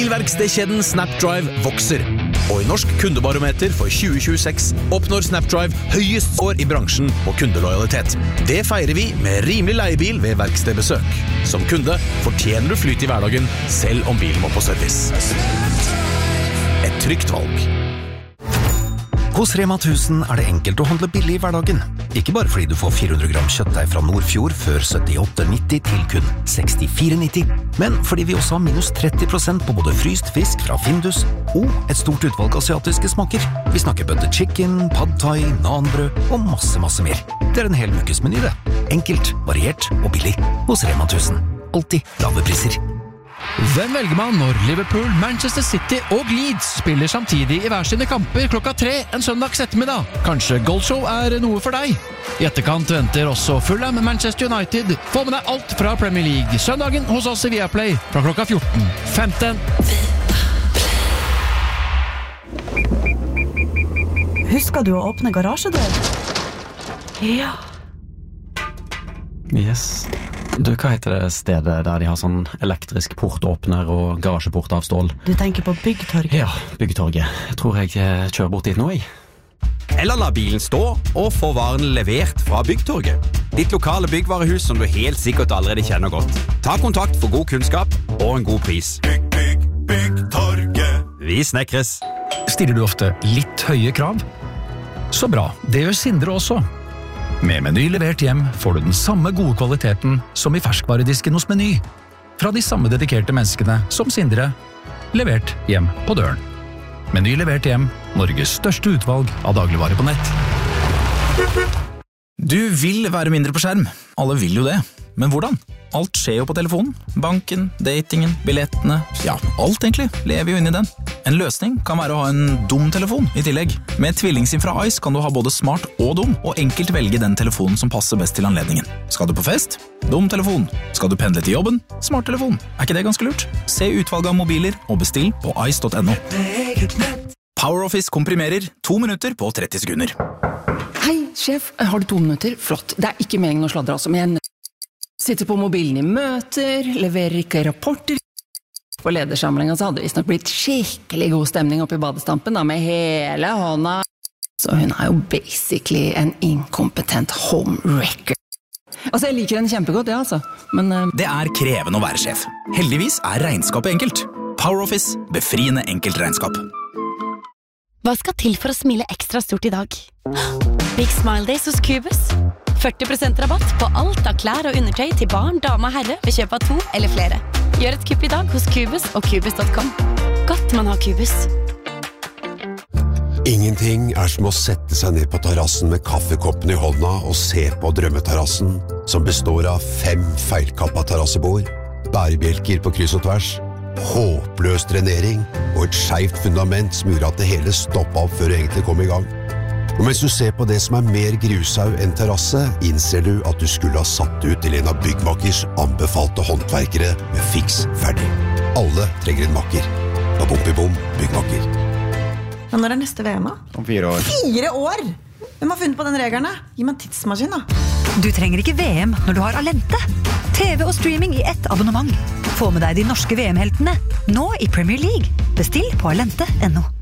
Bilverkstedkjeden Snapdrive vokser. Og i Norsk kundebarometer for 2026 oppnår Snapdrive høyest år i bransjen på kundelojalitet. Det feirer vi med rimelig leiebil ved verkstedbesøk. Som kunde fortjener du flyt i hverdagen, selv om bilen må på service. Et trygt valg. Hos Rema 1000 det enkelt å handle billig i hverdagen. Ikke bare fordi du får 400 gram kjøttdeig fra Nordfjord før 78,90 til kun 64,90, men fordi vi også har minus 30% på både fryst fisk fra Findus og et stort utvalg asiatiske smaker. Vi snakker butter chicken, pad thai, nanbrød og masse mer. Det en hel ukesmeny det. Enkelt, variert og billig. Hos Rema 1000. Alltid lave priser. Hvem velger man når Liverpool, Manchester City og Leeds spiller samtidig i hver sine kamper klokka 3 en søndags ettermiddag? Kanskje Goldshow noe for deg? I etterkant venter også Fulham Manchester United. Få med deg alt fra Premier League. Søndagen hos oss i Viaplay fra klokka 14:15. Husker du å åpne garasjedør? Ja. Yes. Du, hva heter det stedet der de har sånn elektrisk portåpner og garasjeport av stål? Du tenker på Byggtorget? Ja, Byggtorget. Jeg tror jeg kjører bort dit nå, jeg. Eller la bilen stå og få varen levert fra Byggtorget. Ditt lokale byggvarehus som du helt sikkert allerede kjenner godt. Ta kontakt for god kunnskap og en god pris. Byggtorget. Vi snekres. Stiller du ofte litt høye krav? Så bra, det gjør Sindre også. Med Meny levert hjem får du den samme gode kvaliteten som i ferskvaredisken hos Meny. Fra de samme dedikerte menneskene som Sindre, levert hjem på døren. Meny levert hjem, Norges største utvalg av dagligvarer på nett. Du vil være mindre på skjerm. Alle vil jo det. Men hvordan? Alt skjer jo på telefonen. Banken, datingen, billettene, ja, alt egentlig lever jo inn i den. En løsning kan være å ha en dum telefon i tillegg. Med tvillingsim fra Ice kan du ha både smart og dum, og enkelt velge den telefonen som passer best til anledningen. Skal du på fest? Dum telefon. Skal du pendle til jobben? Smart telefon. Ikke det ganske lurt? Se utvalget av mobiler og bestill på ice.no. PowerOffice komprimerer 2 minutter på 30 sekunder. Hei, sjef. Har du 2 minutter? Flott. Det ikke meningen å sladre altså, men sitter på mobilen i møter, leverer ikke rapporter. På ledersamlingen så hadde det visst nok blitt skikkelig god stemning oppe i badestampen da, med hele hånda. Så hun jo basically en inkompetent homewrecker. Altså, jeg liker henne kjempegodt, ja altså. Men det krevende å være sjef. Heldigvis regnskapet enkelt. PowerOffice, befriende enkelt regnskap. Hva skal til for å smile ekstra stort i dag? Big Smile Days hos Cubus. 40% rabatt på alt av klær og undertøy til barn, dame og herre ved kjøp av 2 eller flere. Gjør et kupp i dag hos Cubus og Cubus.com. Godt man har Cubus. Ingenting som å sette seg ned på terrassen med kaffekoppen i hånda og se på drømmeterrassen, som består av 5 feilkappa terrassebord, bærebjelker på kryss og tvers, håpløs drenering og et skjevt fundament som gjorde at det hele stoppet opp før det egentlig kom i gang. Og mens du ser på det som mer grusau enn terrasse, innser du at du skulle ha satt ut til en av byggmakers anbefalte håndverkere med fiks ferdig. Alle trenger en makker. Bom, byggmaker. Men når neste VM da? Om 4 år. 4 år? Hvem har funnet på den regelen? Gi meg en tidsmaskin da. Du trenger ikke VM når du har Alente. TV og streaming i ett abonnement. Få med deg de norske VM-heltene, nå i Premier League. Bestill på alente.no.